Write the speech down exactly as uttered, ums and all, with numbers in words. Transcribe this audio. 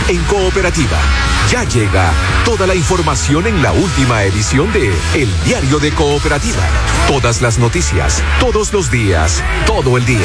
En Cooperativa, ya llega toda la información en la última edición de El Diario de Cooperativa. Todas las noticias, todos los días, todo el día.